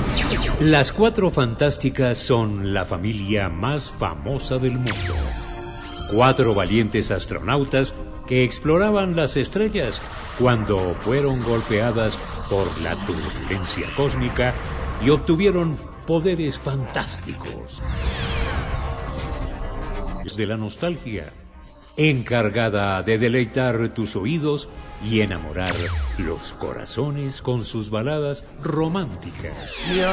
Las Cuatro Fantásticas son la familia más famosa del mundo. 4 valientes astronautas que exploraban las estrellas cuando fueron golpeadas por la turbulencia cósmica y obtuvieron poderes fantásticos. De la nostalgia, encargada de deleitar tus oídos y enamorar los corazones con sus baladas románticas.